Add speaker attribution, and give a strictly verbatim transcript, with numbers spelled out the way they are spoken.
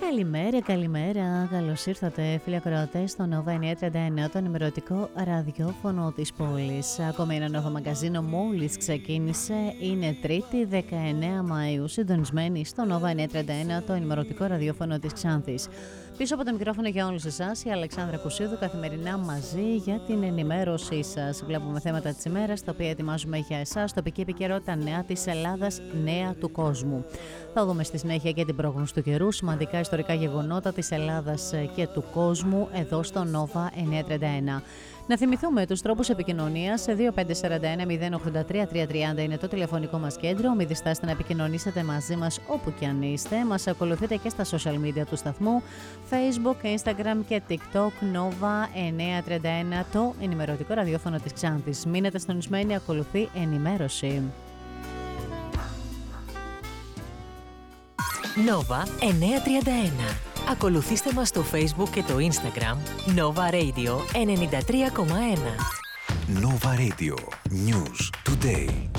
Speaker 1: Καλημέρα, καλημέρα. Καλώς ήρθατε, φίλοι ακροατές, στο Nova εννιακόσια τριάντα εννέα, το ενημερωτικό ραδιόφωνο της πόλης. Ακόμα ένα Nova μαγκαζίνο μόλις ξεκίνησε. Είναι Τρίτη, δεκαεννέα Μαΐου, συντονισμένη στο Nova εννιακόσια τριάντα εννέα, το ενημερωτικό ραδιόφωνο της Ξάνθης. Πίσω από το μικρόφωνο για όλους εσάς, η Αλεξάνδρα Κουσίδου, καθημερινά μαζί για την ενημέρωσή σας. Βλέπουμε θέματα της ημέρας, τα οποία ετοιμάζουμε για εσάς, τοπική επικαιρότητα, νέα της Ελλάδας, νέα του κόσμου. Θα δούμε στη συνέχεια και την πρόγνωση του καιρού, σημαντικά ιστορικά γεγονότα της Ελλάδας και του κόσμου, εδώ στο Nova εννιακόσια τριάντα εννέα. Να θυμηθούμε τους τρόπους επικοινωνίας. δύο πέντε τέσσερα ένα μηδέν ογδόντα τρία τριακόσια τριάντα είναι το τηλεφωνικό μας κέντρο. Μην διστάσετε να επικοινωνήσετε μαζί μας όπου και αν είστε. Μας ακολουθείτε και στα social media του σταθμού, Facebook, Instagram και TikTok. Nova εννιακόσια τριάντα εννέα, το ενημερωτικό ραδιόφωνο της Ξάνθης. Μείνετε συντονισμένοι, ακολουθεί ενημέρωση.
Speaker 2: Nova εννιακόσια τριάντα ένα. Ακολουθήστε μας στο Facebook και το Instagram Nova Radio ενενήντα τρία κόμμα ένα.
Speaker 3: Nova Radio News Today.